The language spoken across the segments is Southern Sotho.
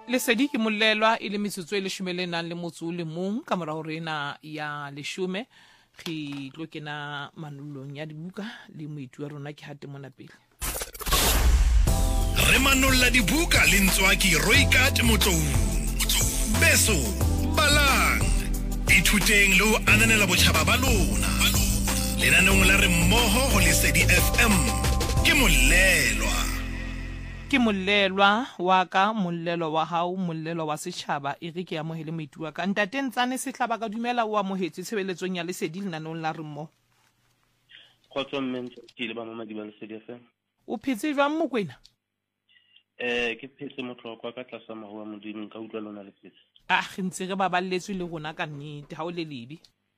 Lesedi ke Mollelwa e le metsotso e leshome le nang le motso o le mong ka morao rena ya leshome re tlo kena manullong ya dibuka le moeti wa rona ke hate mona pele. Re manolla dibuka le Ntswaki Roikat Motlou. Beso balang ithuteng lo ananela botjhaba ba lona. Lenanong la re mmoho ho Lesedi FM ke Mollelwa. Ke Mollelwa wa ka, Mollelwa wa hao, Mollelwa wa setjhaba e re ke amohele moeti wa ka. Ntate Ntsane Sehlaba ka dumela o amohetse tshebeletsong ya Lesedi lenanong la re mmoho. Khotso mme ke le ba mamadi ba Lesedi FM. O phetse jwang Mokwena? Ke phetse motlokwa ka tlasa maho a modimo ka utlwa lona le phetse. Re ntse re baballetswe le rona ka nnete ha o le lebe.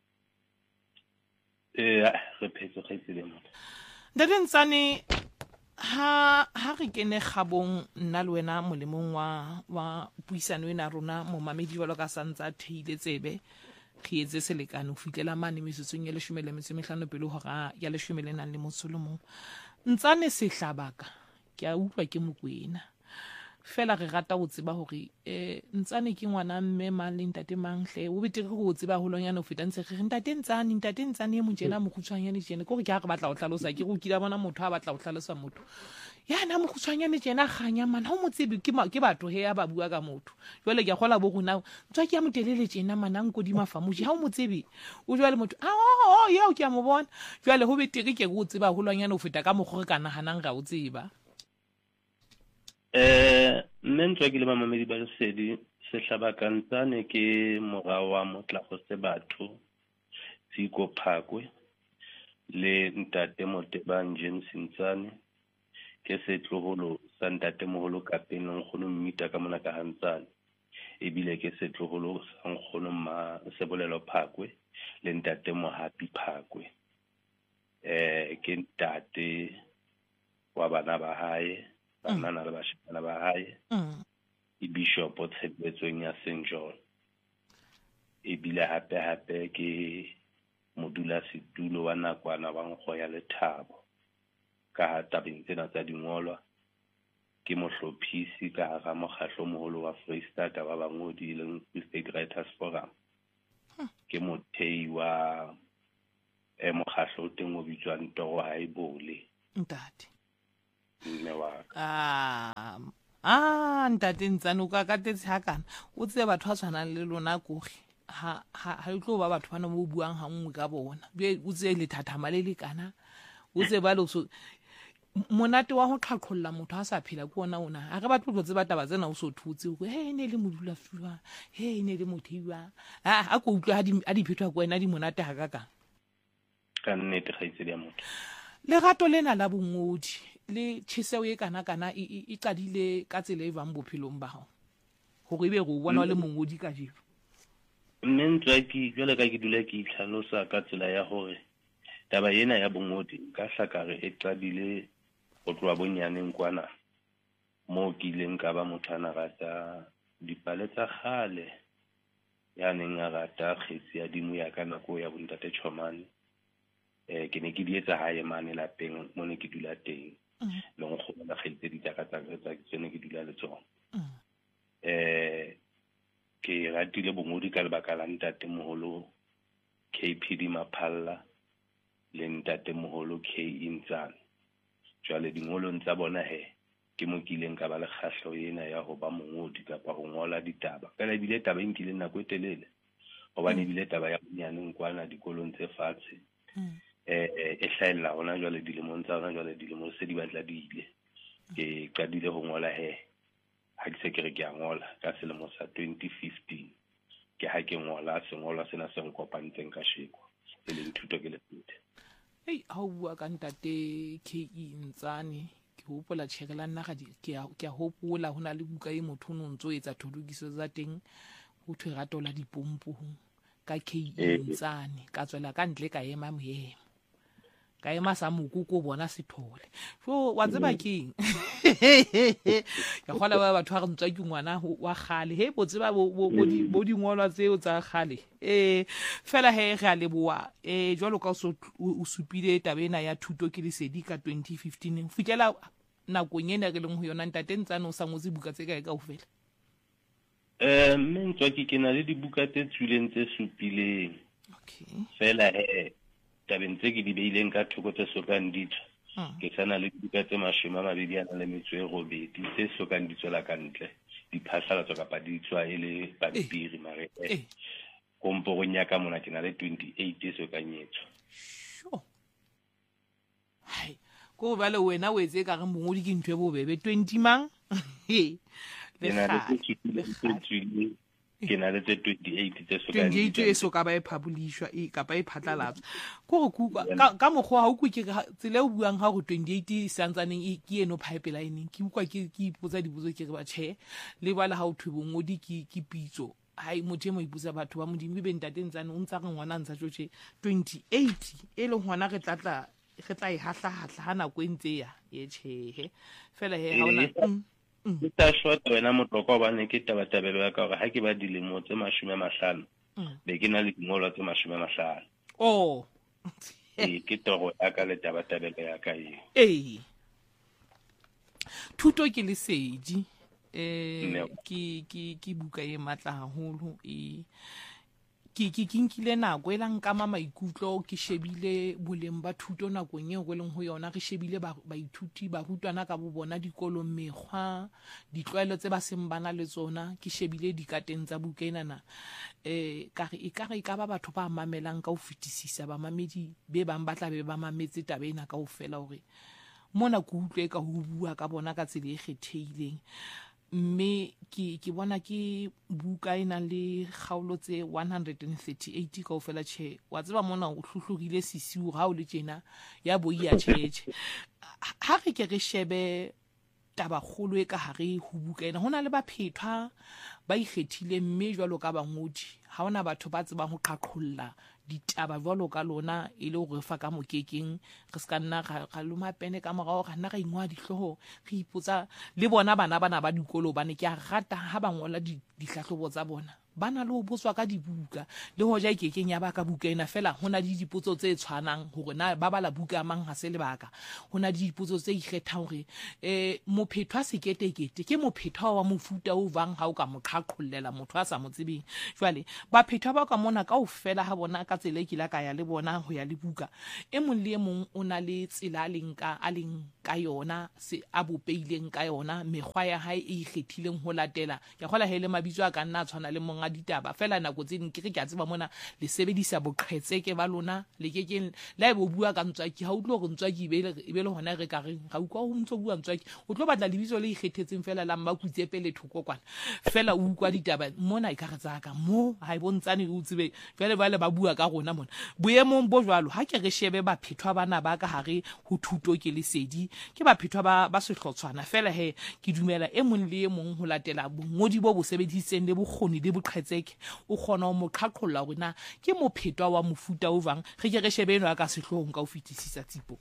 Re phetse ga itsele motho. Ntate Ntsane ha re kene kgabong nna le wena molemong wa puisano ena rona mo mamedi jwalo ka santsa theile tsebe re etse selekane ho fitlela mane metsotsong ya 15 pele hora ya 11 le motsolomong. Ntsane Sehlabaka ke a utlwa ke Mokwena fela re rata ho tseba hore Ntsane ke ngwana mme mang le ntate mang hle o betere go tseba holonyana ho feta ntse re ntate Ntsane e mojena mokgutshwanyane jene go re ke ha re batla ho hlalosa ke go kila bona motho a batla ho hlalosa motho yana mokgutshwanyane jena ganya mana ha o motsebe ke batho he ya ba bua ka motho jwale ke a gola bo rona tswa ke ya motelele jena mana nko di mafamuji ha o motsebe o jwale motho yeo ke a mo bona jwale ho betere ke go tseba holonyana ho feta ka mogho re kana hanang ga o tseba. Mme Ntswaki le mamamedi ba Lesedi Sehlabaka Ntsane ke morao wa Motlago Sebatho Tsiko Phakwe le ntate Motebang James Ntsane ke setloholo sa ntate moholo Kapeng nkgono Mmita ka mona ka Hantsane ebile ke setloholo sa nkgono Ma Sebolelo Phakwe le ntate Mohapi Phakwe ke ntate wa bana ba hae bana le bashana ba hae Bishop o tshebetsong ya St John ebile hape ke modula setulo wa nakwana wa Nkgo ya Lethabo ka ha tabeng tsena tsa dingolwa ke mohlophisi ka hara mokgatlo moholo wa Freestata ba bangodi le Free State Writers Forum ke mothei wa mokgatlo teng o bitswang Toro Haibole Ntate mme wa ntate Ntsane o ka katetse hakana o tse batho ba tshwanang le lona gore ha tlo ba batho bana mo buang ha nngwe ka bona be o tse le thathama le lekana o tse ba lo so monate wa ho qhaqholla motho a sa phela ke ona a re batlo tse ba taba tsena o so thutse go ne le modula fuwa ne le motheiwa a go utlwa a di phethwa go wena di monate ha ka nnete ga itse ya motho lerato lena la bongodi le tsheseo e kana e qadile ka tsela e bang bophelong ba hao gore be go bona le mongodi ka jeno. Mme Ntswaki jwale ka ke dula ke itlhalosa ka tsela ya hore taba ena ya bongodi ka hlakare e qadile go tloa bonyaneng kwana mo ke ileng ka ba motho ana rata dipale tsa khale ya neng a rata kgetsi ya dimo ya ka nako ya bontate Chomane ke ne ke di etsa hae mane lapeng mo ne ke dula teng le nkgono la kgetsi di tsa tsene ke dula le tsona ke ratile bongodi ka lebaka la ntate moholo KPD Maphalla le ntate moholo K Ntsane jwale dingolong tsa bona ke mo kileng ka ba le kgahlo ena ya ho ba mongodi kapa ho ngola ditaba ka la bile taba e nkile nako e telele hobane bile taba ya bonyaneng kwana dikolong tse fatshe e hlaela hona jwale dilemong tsa hona jwale dilemo se di batla di ile ke qadile ho ngola ha ke se ke re ke a ngola ka selemo sa 2015 ke ha ke ngola sengolwa sena se nkopantseng ka sheko e leng thuto ke lefete ha o bua ka ntate K Ntsane ke hopola tshegela nna ke a hopola hona le buka e motho o ntso etsa thodukiso tsa teng ho thwe ratola dipompo ka K Ntsane ka tswela ka ntle ka ema moemo ka ema sa mokoko bona sethole so wa tseba keng ya gola ba batho ga ntswa ke ngwana wa gale bo tseba bo dingolwa tseo tsa gale fela re a leboa jwalo ka o supile tabena ya thuto ke Lesedi ka 2015 fitela nakong ena re leng ho yona ntate Ntsane o sa ngotse buka tse kae kaofela mme Ntswaki ke na le dibuka tse tswileng tse supileng okay fela tabeng tse ke di beileng ka thoko tse sokang ditswa ke sana le dibuka tse 28 tse sokang di tswela ka ntle diphasalatso kapa di tswa e le pampiri mare komporong ya ka mona ke na le 28 tse sokang etswa sure hai go ba le wena o etse ka re mongodi ke ntwe bobebe 20 mang ke na le tse 28 tse sokang 28 e so ka ba e publishwa e ka ba e phatlalatswa go kuka ka mogwa ha o ke tsile o buang ha go 28 santsaneng ke eno pipeline ke ukwa ke ipotsa dibotso ke re ba che le ba le ha o thubongodi ke pitso hai motho mo iputsa batho ba modimo be ntate ntsane o ntsa re ngwana ntsha tsoche 28 e le ngwana re tla e hatla hana kwentse ya ye chehe fela he ha ona ke ta shota wena motloko bane ke tabatabelo ya ka gore ha ke ba dilemo tse 50 be ke na le dingolwa tse 50 oh ke toro ya ka le tabatabelo ya ka e thuto ke lesedi ke buka e matla haholo ke nkile nako e lang kama maikutlo ke shebile boleng ba thuto nakong e go leng ho yona re shebile baithuti ba rutwana ka bo bona dikolong mekgwa ditlwaelo tse ba seng bana le tsona ke shebile dikateng tsa bukenana kare ka ba batho ba mamelang ka ho fetisisa ba mamedi be bang ba tla be ba mametse tabena ka ho fela hore mona ku utlwe ka ho bua ka bona ka tsela e kgetheileng mme ke bona ke buka ena le kgaolo tse 138 ka ofela che wa tseba mona o hluhlugile sisiu ha o le tjena ya boia tshetje ha re ke re shebe taba kholo e ka hare ho buka ena hona le ba phethwa ba ikgethile mme jwalo ka bangodi ha ona batho ba tsebang ho qaqholla ditaba jwalo ka lona e le go fa ka mokekeng re ska nna ga loma pene ka morao ga nna ga ingwa dihloho re ipotsa le bona bana ba dikolo bane ke a rata ha ba ngola dihlahlobo tsa bona bana le ho botswa ka dibuka le hoja ikekeng ya ba ka buka ena fela hona di dipotso tse tshwanang hore na ba bala buka mang ha se lebaka hona di dipotso tse ikgetha hore mophetho a seketekete ke mophetho wa mofuta o vang ha o ka moqhaqhollela motho a sa mo tsebeng jwale ba phetho ba ka mona ka o fela ha bona ka tsele ke la ka ya le bona ho ya le buka e mong le e mong o na le tsela a leng ka yona se a bopeileng ka yona mekgwa ya hae e ikgethileng ho latela ya khola hele mabitso a ka nna tshwana le monga ditaba fela nako tse ding ke a tseba mona le sebedisa boqhetseke ba lona le kekeng la e bo bua ka Ntswaki ha o tlo go Ntswaki e be le hona re ka re ga ukwa o ntso bua Ntswaki o tlo batla lebitso le ikgethetseng fela la mmakutse pele thoko kwana fela o ukwa ditaba mona e ka re tsaka mo ha e bontsane o tsebe fela ba le ba bua ka rona mona boemong bo jwalo ha ke re shebe ba phethwa bana ba ka hare ho thuto ke lesedi ke ba phethwa ba sehlotswana fela he ke dumela e mong le e mong ho latela bongodi bo bo sebedisitseng le bokgoni le boqhetseke o khona o mo qhaqholla hore na ke mophetwa wa mofuta o vang re ke re shebe eno ka sehlohong ka o fetisisa tsipo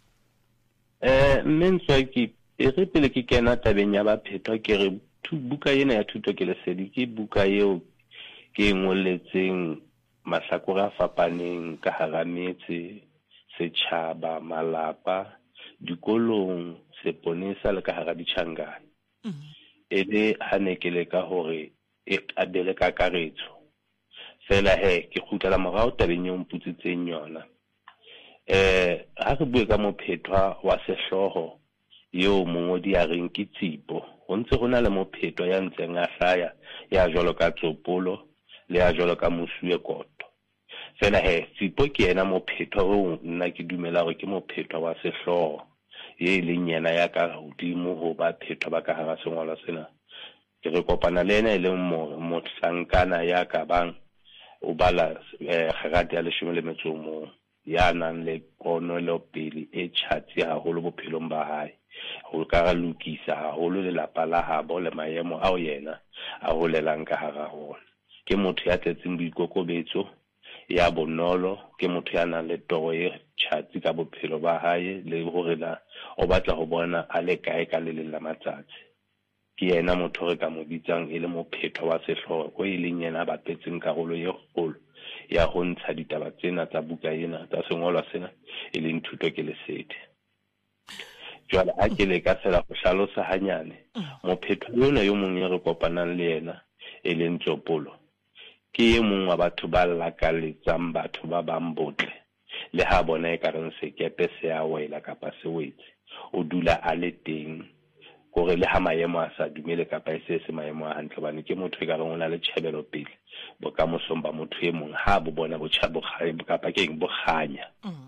mme Ntswaki e re pele ke kena tabeng ya ba phetwa ke re buka ena ya thuto ke lesedi ke buka eo ke ngoletseng mahlakore a fapaneng ka hara metse setjhaba malapa dikolong seponesa le ka hara ditjhangane ebe hane ke le ka hore e abele ka karetso fela he ke khutela morao tabeng e mputsitseng yona ha re bue ka mophethwa wa sehloho yeo mongodi a reng ke Tsipo ho ntse hona le mophethwa ya ntseng a hlaya ya jwalo ka Tsopolo le ya jwalo ka Mosuwe Koto fela he Tsipo ke yena mophethwa o nna ke dumela hore ke mophethwa wa sehloho ye leng yena ya ka hodimo ho ba phethwa ba ka hara sengwala sena ke re kopana le ena e leng mohlankana ya ka bang o bala kgerate ya 11 ya nang le ponelopele e tjhatsi haholo bophelong ba hae ho ka ra lokisa haholo lelapa la habo le maemo ao yena a holelang ka hara ona ke motho ya tletseng boikokobetso ya bonolo ke motho ya nang le toro e tjhatsi ka bophelo ba hae le hore na o batla ho bona a le kae ka le la matsatsi ke yena motho re ka mo bitsang e le mophetho wa sehloho o e leng yena ba petseng karolo e kgolo ya ho ntsha ditaba tsena tsa buka ena tsa sengolwa sena e leng thuto ke lesedi jwale ha ke le ka sela go hlalosa hanyane mophetho yona yo mong re kopanang le yena e leng Tsopolo ke e mong wa batho ba lakaletsang batho ba bang botle le ha bona e ka reng sekepe se a wela kapa se wetse o dula a le teng gore le ha maemo a sa dumele kapa se maemo a hantle bane ke motho e ka reng o na le tshebelo pele bokamosong ba motho e mong ha bo bona kapa ke eng bo kganya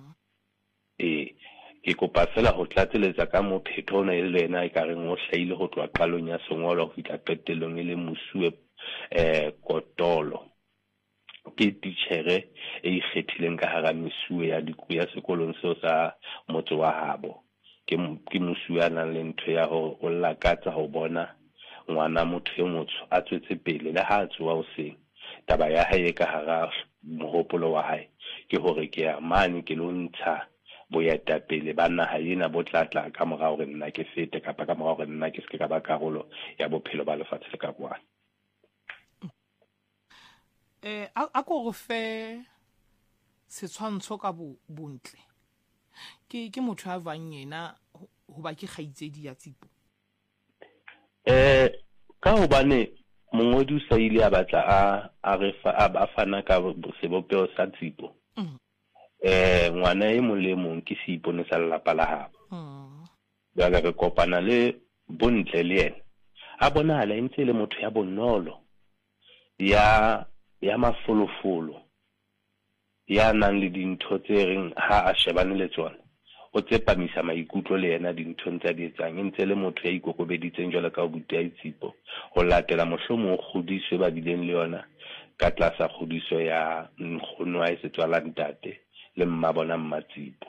ke kopa fela ho tlatseletsa ka mophetho ona e le yena e ka reng o hlaile ho tloa qalong ya sengolo ho fihla qetellong e le Mosuwe Kotolo ke titjhere e ikgethileng ka hara mesuwe ya dikuya sekolong seo sa motse wa habo ke Mosuwe a nang le ntho ya ho o lakatsa ho bona ngwana motho e motsho a tswetse pele le ha a tsoa hoseng taba ya hae ka hara mohopolo wa hae ke hore ke ya mane ke lo ntsha boetapele ba naha ena bo tlatla ka mora hore nna ke fete kapa ka mora hore nna ke se ka ba karolo ya bophelo ba lefatshe le ka kwana. A ko go fe setshwantsho ka bontle ke motho a vang yena ho ba ke kgaitsedi ya Tsipo ka hobane mongodi o sa ile a batla a fana ka sebopeo sa Tsipo ngwana e mong le mong ke seipone sa lelapa la habo jwale re kopana le bontle le yena a bonahala ntse le motho ya bonolo ya mafolofolo ya nang le dintho tse reng ha a shebane le tsona o tsepamisa maikutlo le yena dintho tsa di etsang ntse le motho ya ikokobeditseng jwalo ka buti ya Tsipo ho latela mohlomong kgodiso ba dileng le yona ka tlasa kgodiso ya nkgono wa setswala ntate le mmabona Mmatsipo.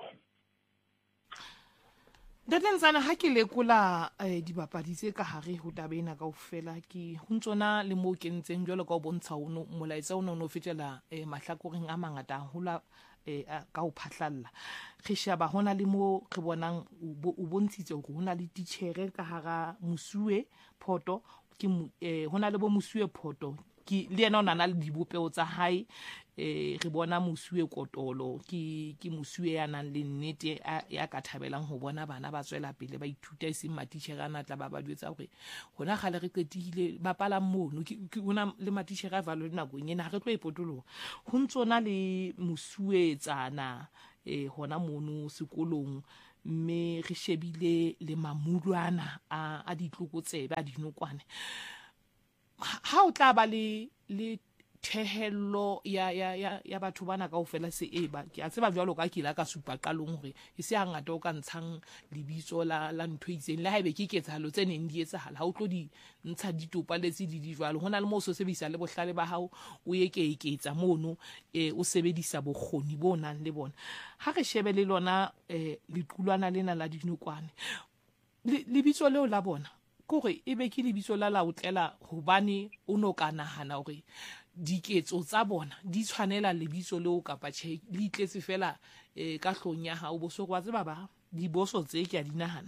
Datlensana ha ke lekola dibapadi tse ka hare ho tabena kaofela ke ho ntsona le mo kentseng jwalo ka o bontsha ono molaetsa ono no fetela mahlakoreng a mangata hula ka o phatlalla re sheba hona le mo re bonang o bontshitse hore hona le titjhere ka hara Mosuwe Photo ke hona le bo Mosuwe Photo ke le yena o nana le dibopeo tsa hae re bona Mosuwe Kotolo ke Mosuwe ya nang le nnete ya ka thabelang ho bona bana ba tswela pele ba ithuta iseng matitjhere ana tla ba jwetsa hore hona gale re qetile ba pala mono ke hona le matitjhere a valo nakong ena re tlo ipotoloha ho ntsona le Mosuwe tsana hona mono sekolong mme re shebile le mamulwana a ditlokotsebe a dinokwane ha o tla ba le thehelo ya batho bana kaofela se eba ke a tseba jwalo ka kila ka supa qalong hore e se hangata o ka ntshang lebitso la ntho itseng le haebe ke ketsahalo tse neng di etsahala ha o tlo di ntsha ditopa letse di jwalo hona le mo so sebedisa le bohlale ba hao o eketsa mono o sebedisa bokgoni bo nang le bona ha re shebe le lona lequlwana lena la dinokwane lebitso leo la bona kore e be ke lebitso la o tlela hobane o no ka nahana hore diketso tsa bona di tshwanela lebitso leo kapa tjhe le itletse fela ka hlong ya hao boso kwa tseba ba diboso tse ke a di nahana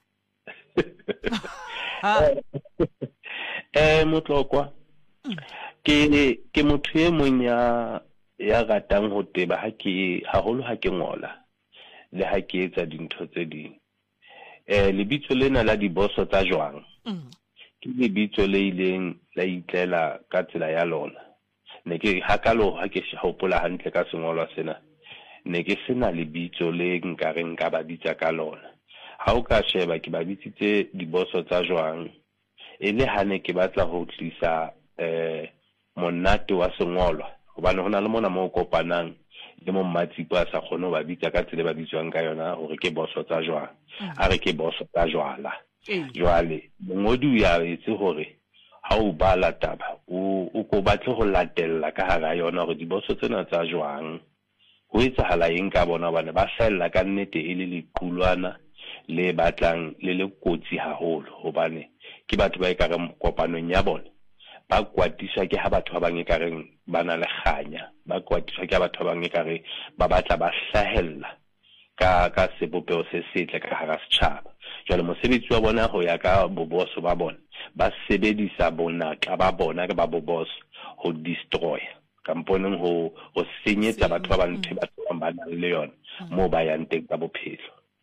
Motlokwa ke motho e mong ya ratang ho teba haholo ha ke ngola le ha ke etsa dintho tse ding lebitso lena la diboso tsa jwang ke lebitso le ileng la itlela ka tsela ya lona ne ke hakalo ha ke hopola hantle ka sengolwa sena ne ke sena lebitso le nkareng ka ba bitsa ka lona ha o ka sheba ke ba bitsitse diboso tsa jwang e le hane ke batla ho tlisa monate wa sengolwa hobane hona le mona mo kopanang le mo Mmatsipo a sa kgone ba bitsa ka tsela ba bitswang ka yona hore ke boso tsa jwang a re ke boso tsa jwala jwale mongodi ya etse hore ha o bala taba o ko batle ho latella ka hara yona hore diboso tsena tsa jwang ho etsahala eng ka bona bana ba hlella ka nnete e le lequlwana le batlang le le kotsi haholo hobane ke batho ba ekare kopanong ya bona ba kwatiswa ke ha batho ba bang ekareng ba na le kganya ba kwatiswa ke batho ba bang ekare ba batla ba hlahella ka sebopeo se setle ka hara setjhaba jwale mosebetsi wa bona ho ya ka boboso ba bona ba sebedisa bonatla ba bona ka ba boboso ho destroy kamponeng ho senyetsa batho ba bang ntho ba nang le yona mo ba yang teng ka bophelo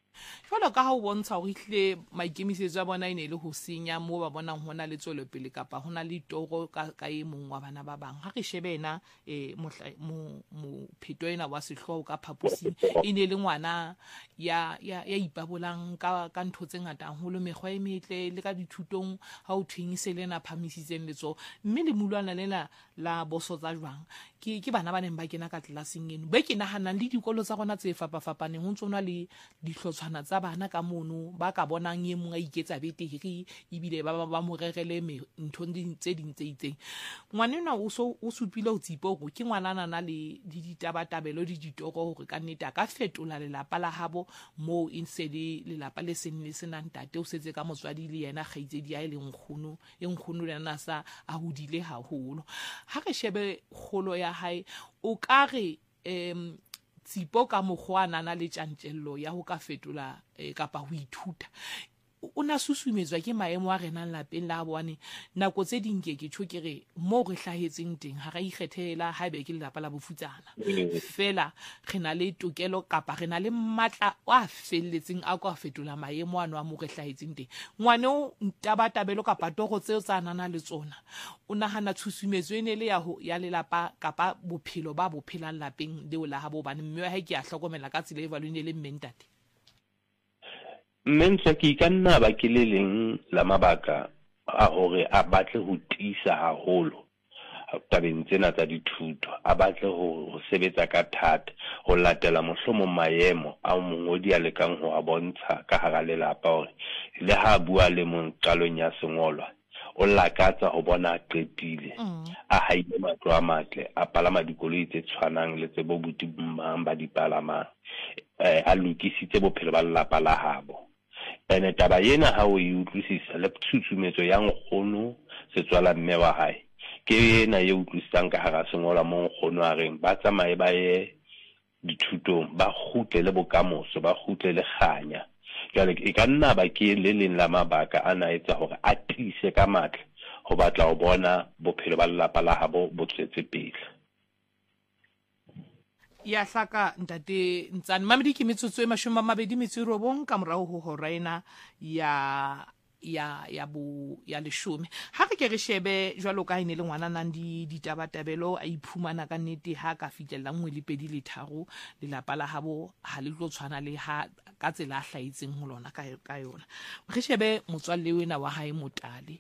fela ka ha o bontsha go itlile maikemisetso a bona e ne le go senya mo ba bonang hona le tswelopele kapa hona le toro ka e mong wa bana ba bang ha re shebena mo pheto ena wa sehloho ka phaposing e ne le ngwana ya ipabolang ka ntho tse ngata haholo mekgwa e metle le ka dithutong ha o thwengise lena phamisitseng letso mme le mulwana lena la boso tsa jwang ke bana ba neng ba kena ka tlelaseng eno be ke nahanang le dikolo tsa rona tse fapafapaneng ho ntsona le dihlotshwana tsa bana ka mono ba ka bonang e mong a iketsa betere ebile ba mo rerele ntho tse ding tse itseng ngwanenwa o supile ho tsipo go ke ngwanana na le ditabatabelo di ditoro gore ka nnete a ka fetola lelapa la habo mo inse le lelapa le seng le senang tate o setse ka motswadi le yena kgaitsedi a e leng nkgono le nna sa a hodile haholo ha re shebe kgolo ya hae o ka re tsipo ka mokgwana le tjantjello ya ho ka fetola kapa ho ithuta o na susumetswa ke maemo a renang lapeng la bone nako tse ding ke tsho ke re mo re hlahetseng teng ha ra ikgethela ha be ke lelapa la bofutsana fela re na le tokelo kapa re na le matla a felletseng a ka fetola maemo ano a mo re hlahetseng teng ngwane o tabatabelo kapa toro tseo tsa nana le tsona o nahana tshusumetso ene le ya lelapa kapa bophelo ba bophelang lapeng leo la habo bane mme ha ke a hlokomela ka tsela e valwene le mmentate Mensa ke ka nna ba ke le leng la mabaka a hore a batle ho tiisa haholo tabeng tsena tsa dithuto a batle ho sebetsa ka thata ho latela mohlomong maemo a mongodi a lekang ho a bontsha ka hara lelapa hore le ha bua le mong qalong ya sengolwa o lakatsa ho bona qetile a haile matlo a matle a palama dikoloi tse tshwanang le tse bobuti mmang ba dipalamang a lokisitse bophelo ba lelapa la habo ene taba yena ha o e utlwisisa le tshusumetso ya nkgono setswala mme wa hae ke ena ye utlwisang ka hara sengolwa mo nkgono a reng ba tsamaye ba ye dithutong ba kgutle le bokamoso ba kgutle le kganya jwale e ka nna ba ke le leng la mabaka ana etsa hore a tiise ka matla ho batla ho bona bophelo ba lelapa la habo bo tswetse pele ya hlaka ntate Ntsane mamedi ke metsotso e 29 ka morao ho hora ena ya leshome ha re ke re shebe jwalo ka ine le ngwana nang ditabatabelo a iphumana ka nnete ha ka fitlela 1 le 2 le 3 lelapa la habo ha le tlo tshwana le ha ka tsela a hlaitseng ho lona ka yona re shebe motswalle wena wa hae Motale